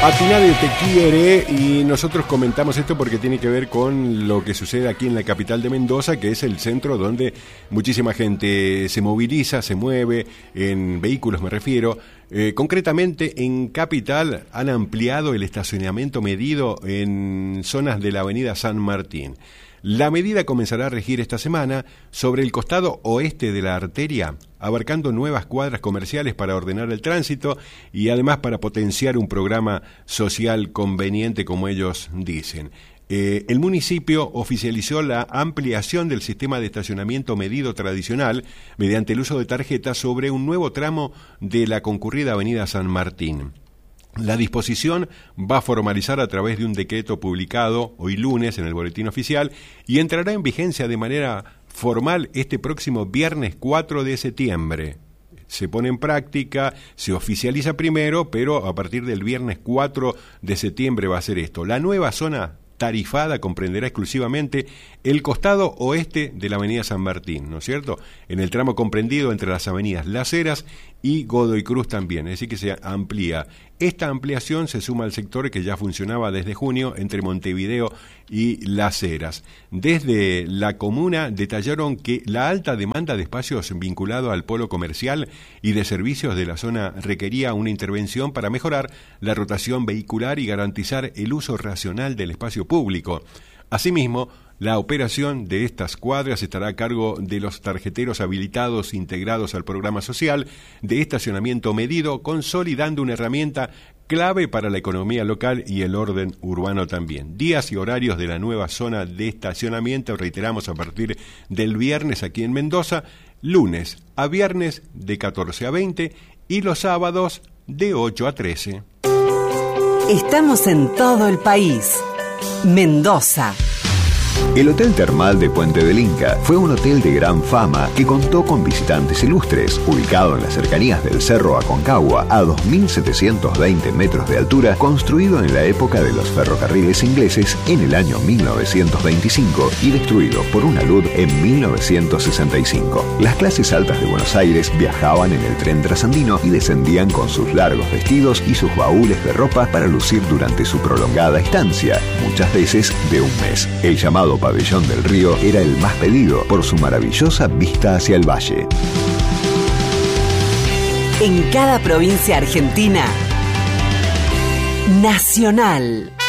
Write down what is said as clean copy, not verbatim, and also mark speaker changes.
Speaker 1: Nadie te quiere, y nosotros comentamos esto porque tiene que ver con lo que sucede aquí en la capital de Mendoza, que es el centro donde muchísima gente se moviliza, se mueve, en vehículos me refiero. Concretamente en Capital han ampliado el estacionamiento medido en zonas de la avenida San Martín. La medida comenzará a regir esta semana sobre el costado oeste de la arteria, abarcando nuevas cuadras comerciales para ordenar el tránsito y además para potenciar un programa social conveniente, como ellos dicen. El municipio oficializó la ampliación del sistema de estacionamiento medido tradicional mediante el uso de tarjetas sobre un nuevo tramo de la concurrida avenida San Martín. La disposición va a formalizar a través de un decreto publicado hoy lunes en el Boletín Oficial y entrará en vigencia de manera formal este próximo viernes 4 de septiembre. Se pone en práctica, se oficializa primero, pero a partir del viernes 4 de septiembre va a ser esto. La nueva zona tarifada comprenderá exclusivamente el costado oeste de la avenida San Martín, ¿no es cierto? En el tramo comprendido entre las avenidas Las Heras y Godoy Cruz también, es decir que se amplía. Esta ampliación se suma al sector que ya funcionaba desde junio entre Montevideo y Las Heras. Desde la comuna detallaron que la alta demanda de espacios vinculado al polo comercial y de servicios de la zona requería una intervención para mejorar la rotación vehicular y garantizar el uso racional del espacio público. Asimismo, la operación de estas cuadras estará a cargo de los tarjeteros habilitados integrados al programa social de estacionamiento medido, consolidando una herramienta clave para la economía local y el orden urbano también. Días y horarios de la nueva zona de estacionamiento, reiteramos, a partir del viernes aquí en Mendoza, lunes a viernes de 14 a 20 y los sábados de 8 a 13.
Speaker 2: Estamos en todo el país. Mendoza.
Speaker 3: El Hotel Termal de Puente del Inca fue un hotel de gran fama que contó con visitantes ilustres, ubicado en las cercanías del Cerro Aconcagua, a 2.720 metros de altura, construido en la época de los ferrocarriles ingleses en el año 1925 y destruido por una alud en 1965. Las clases altas de Buenos Aires viajaban en el tren trasandino y descendían con sus largos vestidos y sus baúles de ropa para lucir durante su prolongada estancia, muchas veces de un mes. El llamado Pabellón del Río era el más pedido por su maravillosa vista hacia el valle.
Speaker 2: En cada provincia argentina, Nacional.